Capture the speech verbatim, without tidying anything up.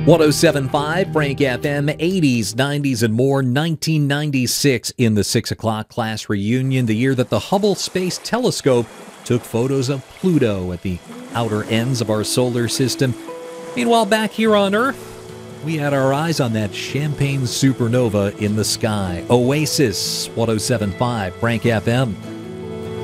ten seventy-five, Frank F M, eighties, nineties, and more. nineteen ninety-six in the six o'clock class reunion, the year that the Hubble Space Telescope took photos of Pluto at the outer ends of our solar system. Meanwhile, back here on Earth, we had our eyes on that champagne supernova in the sky. Oasis, ten seventy-five, Frank F M.